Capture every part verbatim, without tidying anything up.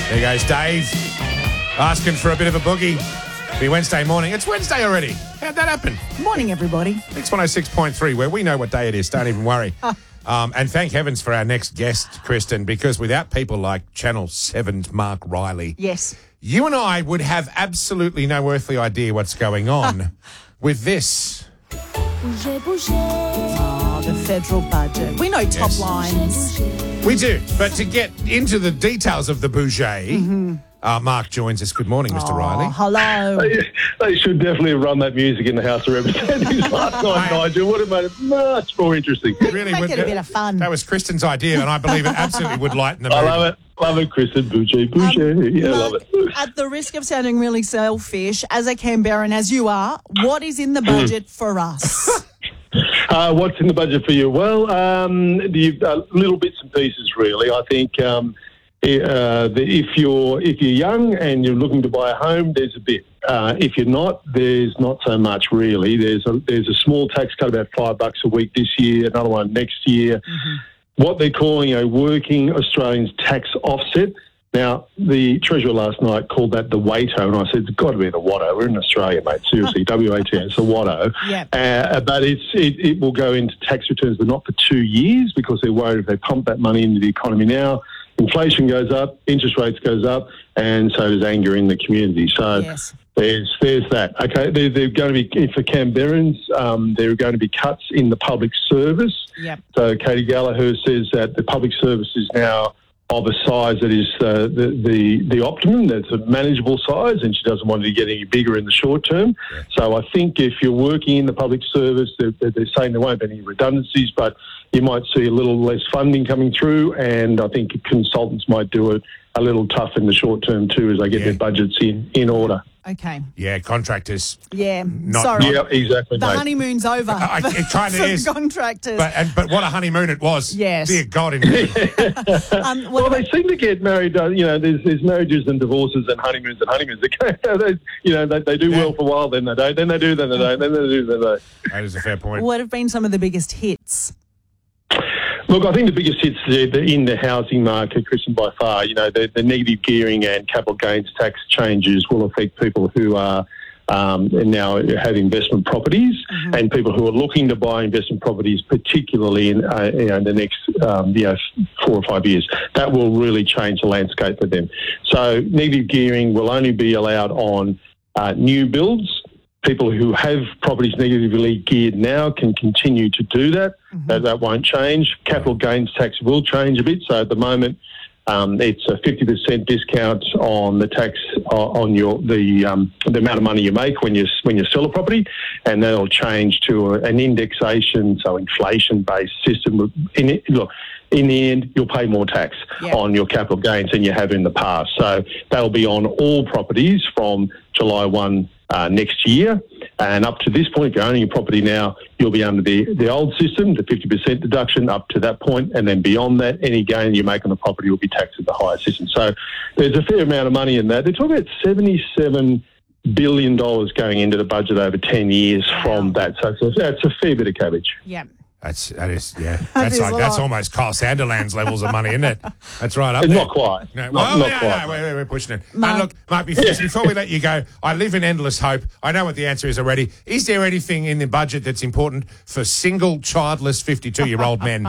There goes Dave, asking for a bit of a boogie. Be Wednesday morning. It's Wednesday already. How'd that happen? Morning, everybody. It's one oh six point three, where we know what day it is. Don't even worry. Um, and thank heavens for our next guest, Kristen, because without people like Channel seven's Mark Riley, Yes. you and I would have absolutely no earthly idea what's going on with this. Oh, the federal budget. We know top Yes. lines. We do. But to get into the details of the budget, mm-hmm. uh, Mark joins us. Good morning, Mister Oh, Riley. hello. They, they should definitely have run that music in the House of Representatives last night, Nigel. Would have made it much more interesting. Really, Make would- it a bit of fun. That was Kristen's idea, and I believe it absolutely would lighten the mood. I love it. Love it, Kristen. Boucher, Boucher. Um, yeah, Mark, love it. At the risk of sounding really selfish, as a Canberran as you are, what is in the budget for us? Uh, what's in the budget for you? Well, um, the uh, little bits and pieces, really. I think um, uh, the, if you're if you're young and you're looking to buy a home, there's a bit. Uh, if you're not, there's not so much, really. There's a there's a small tax cut, about five bucks a week this year. Another one next year. Mm-hmm. What they're calling a working Australians tax offset. Now, the Treasurer last night called that the WATO, and I said, it's got to be the WATO. We're in Australia, mate. Seriously, W A T O, it's the WATO. Yep. Uh, but it's, it, it will go into tax returns, but not for two years because they're worried if they pump that money into the economy now, inflation goes up, interest rates goes up, and so does anger in the community. So Yes. there's there's that. Okay, they're, they're going to be, for Canberrans, um, there are going to be cuts in the public service. Yep. So Katie Gallagher says that the public service is now of a size that is uh, the, the the optimum, that's a manageable size, and she doesn't want it to get any bigger in the short term. Yeah. So I think if you're working in the public service, they're, they're saying there won't be any redundancies, but you might see a little less funding coming through, and I think consultants might do it a little tough in the short term too as they get Yeah. their budgets in, in order. Okay. Yeah, contractors. Yeah. Not- Sorry. Yeah, exactly. The mate. honeymoon's over. I- it kinda for is. Contractors. But and, but what a honeymoon it was. Yes. Dear God. In heaven. um, what Well, about- they seem to get married. Uh, you know, there's, there's marriages and divorces and honeymoons and honeymoons. They, you know, they, they do Yeah. well for a while, then they don't. Then they do, then they don't. Then they do, then they don't. That is a fair point. what have been some of the biggest hits? Look, I think the biggest hits in the housing market, Christian, by far, you know, the, the negative gearing and capital gains tax changes will affect people who are um, now have investment properties mm-hmm. and people who are looking to buy investment properties, particularly in, uh, you know, in the next um, you know, four or five years. That will really change the landscape for them. So negative gearing will only be allowed on uh, new builds. People who have properties negatively geared now can continue to do that. Mm-hmm. That, that won't change. Capital gains tax will change a bit. So at the moment, um, it's a fifty percent discount on the tax uh, on your the um, the amount of money you make when you when you sell a property, and that'll change to a, an indexation, so inflation-based system. In it, look. In the end, you'll pay more tax yeah. on your capital gains than you have in the past. So that'll be on all properties from July first uh, next year. And up to this point, if you're owning a property now, you'll be under the, the old system, the fifty percent deduction up to that point. And then beyond that, any gain you make on the property will be taxed at the higher system. So there's a fair amount of money in that. They're talking about seventy-seven billion dollars going into the budget over ten years wow. from that. So it's a, that's a fair bit of cabbage. Yeah. That's that is yeah. That That's is like a that's lot. almost Kyle Sanderlands levels of money, isn't it? That's right up It's there. not quite. No, Not, well, not yeah, quite. no, we're, we're pushing it. Mark. And look, Mark, before, before we let you go, I live in endless hope. I know what the answer is already. Is there anything in the budget that's important for single, childless, fifty-two-year-old men?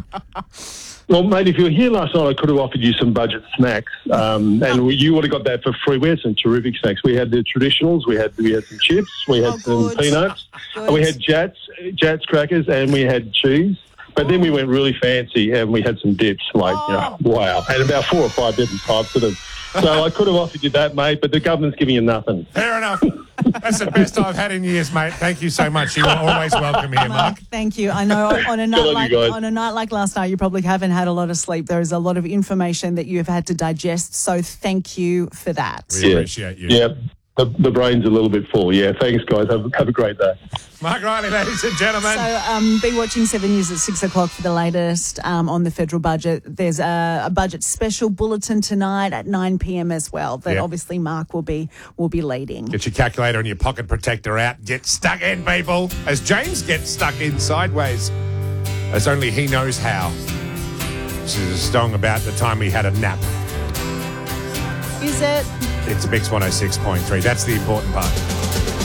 Well, mate, if you were here last night, I could have offered you some budget snacks, um, and we, you would have got that for free. We had some terrific snacks. We had the traditionals. We had we had some chips. We had Oh, some good. peanuts. Good. We had Jats Jats crackers, and we had cheese. But then we went really fancy, and we had some dips. Like, Oh. you know, wow, and about four or five different types of them. So I could have offered you that, mate, but the government's giving you nothing. Fair enough. That's the best I've had in years, mate. Thank you so much. You are always welcome here, Mark. Mark, thank you. I know on a night on you like guys. on a night like last night, you probably haven't had a lot of sleep. There is a lot of information that you have had to digest. So thank you for that. We appreciate you. Yeah, the, the brain's a little bit full. Yeah, thanks, guys. Have, have a great day. Mark Riley, ladies and gentlemen. So um, be watching Seven News at six o'clock for the latest um, on the federal budget. There's a, a budget special bulletin tonight at nine p.m. as well that Yep. obviously Mark will be will be leading. Get your calculator and your pocket protector out. Get stuck in, people. As James gets stuck in sideways, as only he knows how. This is a song about the time we had a nap. Is it? It's Mix one oh six point three. That's the important part.